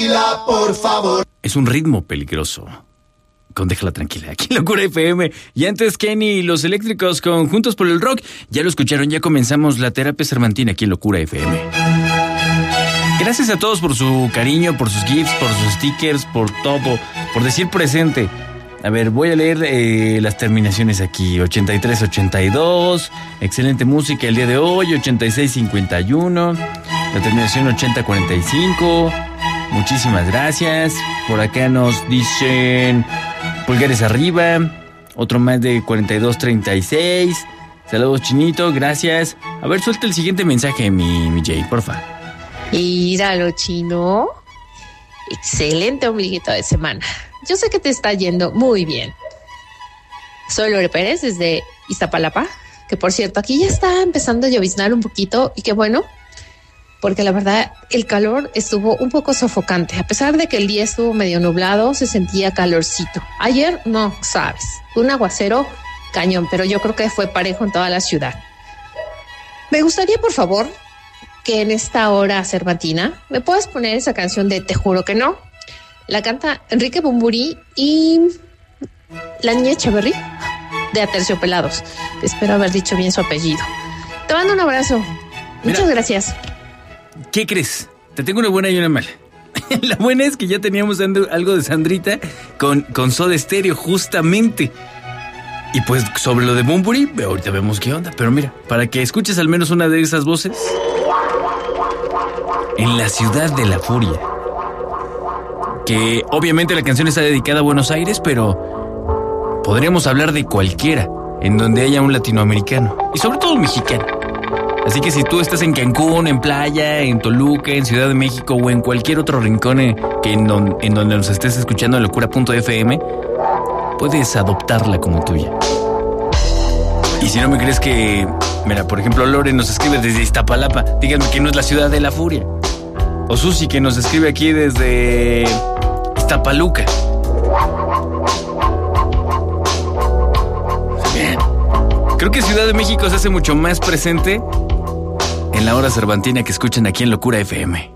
tranquila, por favor. Es un ritmo peligroso. Déjala tranquila, aquí en Locura FM. Y antes Kenny y los Eléctricos con Juntos por el Rock. Ya lo escucharon, ya comenzamos la terapia cervantina aquí en Locura FM. Gracias a todos por su cariño, por sus gifs, por sus stickers, por todo, por decir presente. A ver, voy a leer las terminaciones aquí. 83-82, excelente música el día de hoy. 86-51, la terminación 80-45. Muchísimas gracias. Por acá nos dicen pulgares arriba. Otro más de 42-36. Saludos, Chinito, gracias. A ver, suelta el siguiente mensaje, mi Jay, porfa. Míralo, Chino. Excelente ombliguito de semana. Yo sé que te está yendo muy bien. Soy Lore Pérez desde Iztapalapa, que por cierto, aquí ya está empezando a lloviznar un poquito y qué bueno, porque la verdad el calor estuvo un poco sofocante. A pesar de que el día estuvo medio nublado, se sentía calorcito. Ayer, no sabes, un aguacero cañón, pero yo creo que fue parejo en toda la ciudad. Me gustaría, por favor, que en esta hora cervantina me puedas poner esa canción de Te juro que no. La canta Enrique Bunbury y la niña Echeverry de Aterciopelados. Espero haber dicho bien su apellido. Te mando un abrazo. Muchas gracias. ¿Qué crees? Te tengo una buena y una mala. La buena es que ya teníamos algo de Sandrita con Soda Stereo, justamente. Y pues sobre lo de Bunbury, ahorita vemos qué onda. Pero mira, para que escuches al menos una de esas voces. En la ciudad de la furia. Que obviamente la canción está dedicada a Buenos Aires, pero podríamos hablar de cualquiera en donde haya un latinoamericano. Y sobre todo un mexicano. Así que si tú estás en Cancún, en Playa, en Toluca, en Ciudad de México o en cualquier otro rincón en donde nos estés escuchando en Locura.fm, puedes adoptarla como tuya. Y si no me crees que... Mira, por ejemplo, Lore nos escribe desde Iztapalapa. Díganme que no es la ciudad de la furia. O Susi, que nos escribe aquí desde Iztapaluca. Bien. Creo que Ciudad de México se hace mucho más presente en la hora cervantina que escuchan aquí en Locura FM.